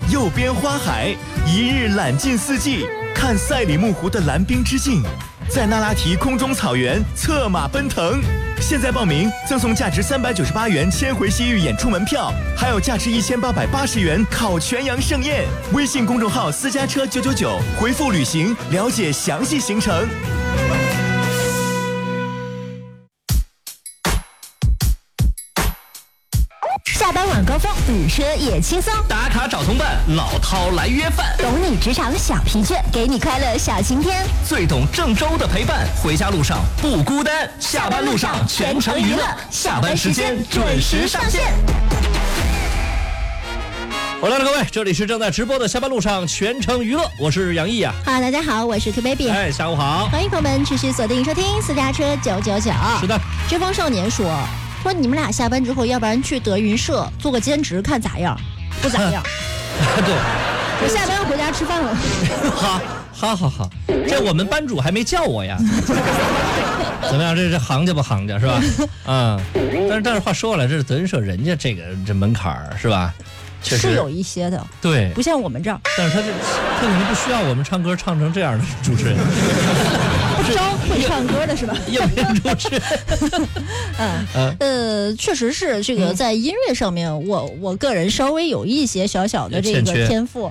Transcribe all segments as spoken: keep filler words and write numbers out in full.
右边花海，一日览尽四季，看赛里木湖的蓝冰之境，在那拉提空中草原策马奔腾。现在报名赠送价值三百九十八元千回西域演出门票，还有价值一千八百八十元烤全羊盛宴。微信公众号私家车九九九，回复旅行了解详细行程。 下班晚高峰，堵车也轻松。 打卡找同伴，老饕来约饭。 懂你职场小疲倦，给你快乐小晴天。 最懂郑州的陪伴，回家路上不孤单。下班路上全程娱乐，下班时间准时上线。回来了，各位，这里是正在直播的下班路上全程娱乐，我是杨毅啊。 好，大家好，我是 Q Baby。 哎，下午好， 欢迎朋友们持续锁定收听私家车九九九。 是的， 知风少年说。说你们俩下班之后，要不然去德云社做个兼职，看咋样？不咋样。 对， 我下班要回家吃饭了。 好，好，好，好，这我们班主还没叫我呀。怎么样？这是行家不行家是吧？啊、嗯，但是但是话说回来，这是德云社，人家这个这门槛儿是吧？确实是有一些的， 对， 不像我们这儿。 但是他这他可能不需要我们唱歌唱成这样的主持人。 不招会唱歌的是吧？ 应聘主持人。 嗯呃，确实是这个在音乐上面，嗯、我我个人稍微有一些小小的这个天赋。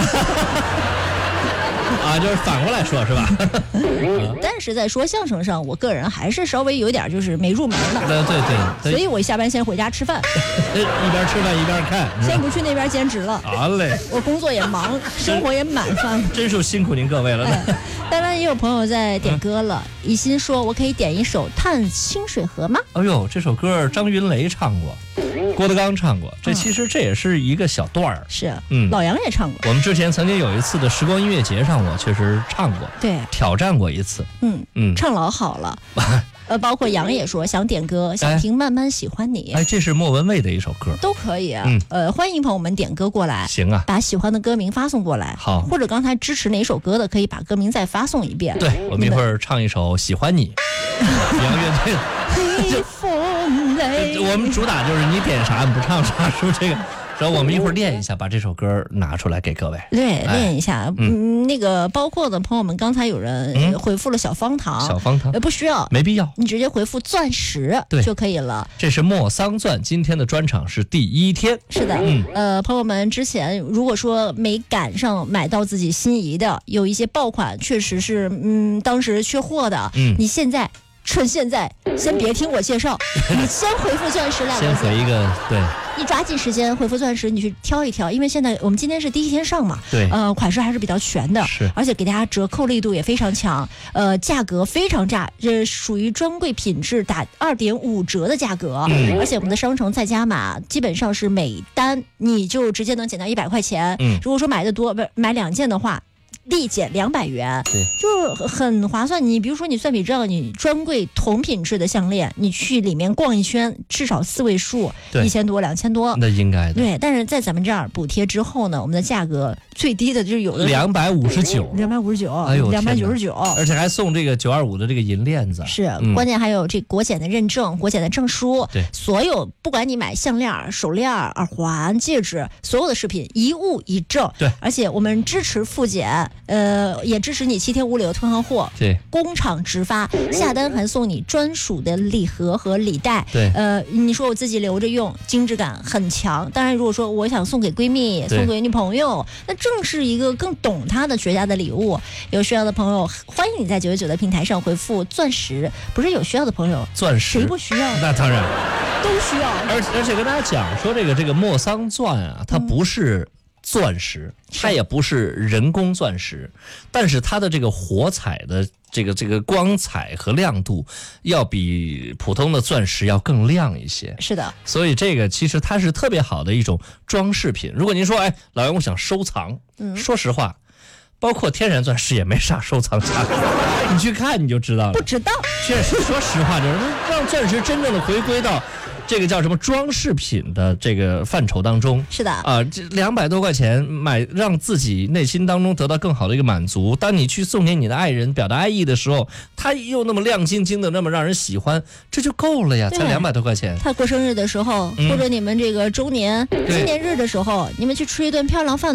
啊，就是反过来说是吧？ 但是在说相声上，我个人还是稍微有点就是没入门的。 对对对， 所以我下班先回家吃饭， 一边吃饭一边看， 先不去那边兼职了。 好嘞， 我工作也忙，生活也满饭， 真是辛苦您各位了。 哎、当然也有朋友在点歌了，一、嗯、心说我可以点一首《探清水河》吗？ 哎呦，这首歌张云雷唱过，郭德纲唱过，这其实这也是一个小段儿。 是，嗯，老杨也唱过。 我们之前曾经有一次的时光音乐节上，我确实唱过， 对， 挑战过一次。 嗯嗯，唱老好了。呃，包括杨也说想点歌，想听《慢慢喜欢你》。 哎，这是莫文蔚的一首歌， 都可以啊。 嗯， 呃，欢迎朋友们点歌过来。 行啊， 把喜欢的歌名发送过来。 好， 或者刚才支持哪首歌的，可以把歌名再发送一遍。 对，我们一会儿唱一首《喜欢你》，杨乐队的。 风雷。 我们主打就是你点啥你不唱啥，是不是这个？然后我们一会儿练一下，把这首歌拿出来给各位。 对，练一下。嗯，那个包括的朋友们，刚才有人回复了小方糖， 小方糖不需要， 没必要， 你直接回复钻石就可以了。 这是莫桑钻，今天的专场是第一天。 是的，嗯，呃，朋友们之前如果说没赶上买到自己心仪的，有一些爆款确实是嗯当时缺货的，嗯，你现在。趁现在，先别听我介绍，你先回复钻石两个字。 先回一个，对。 你抓紧时间回复钻石，你去挑一挑，因为现在我们今天是第一天上嘛， 对， 呃，款式还是比较全的， 是， 而且给大家折扣力度也非常强，呃，价格非常炸，这属于专柜品质，打二点五折的价格，嗯，而且我们的商城再加码，基本上是每单你就直接能减到一百块钱，嗯，如果说买的多，不是买两件的话。立减两百元， 对， 就是很划算。你比如说，你算笔账，你专柜同品质的项链，你去里面逛一圈，至少四位数，一千多、两千多， 那应该的。 对，但是在咱们这儿补贴之后呢，我们的价格最低的就是有的两百五十九， 两百五十九， 哎呦， 两百九十九， 而且还送这个九二五的这个银链子， 是，嗯、关键还有这国检的认证、国检的证书， 对， 所有不管你买项链、手链、耳环、戒指，所有的饰品一物一证， 对， 而且我们支持复检。呃，也支持你七天无理由退换货， 对， 工厂直发，下单还送你专属的礼盒和礼袋， 对， 呃，你说我自己留着用，精致感很强。当然，如果说我想送给闺蜜、送给女朋友，那正是一个更懂她的绝佳的礼物。有需要的朋友，欢迎你在九九九的平台上回复钻石，不是有需要的朋友， 钻石谁不需要？ 那当然都需要。 而而且跟大家讲说，这个这个莫桑钻啊，它不是。钻石，它也不是人工钻石，但是它的这个火彩的这个这个光彩和亮度要比普通的钻石要更亮一些。 是的， 所以这个其实它是特别好的一种装饰品。如果您说，哎，老杨我想收藏，嗯，说实话，包括天然钻石也没啥收藏价值，你去看你就知道了。 不知道， 确实，说实话，就是让钻石真正的回归到。这个叫什么装饰品的这个范畴当中， 是的啊，这两百多块钱买，让自己内心当中得到更好的一个满足。当你去送给你的爱人表达爱意的时候，他又那么亮晶晶的，那么让人喜欢，这就够了呀，才两百多块钱。 他过生日的时候，嗯、或者你们这个周年纪念日的时候，你们去吃一顿漂亮饭。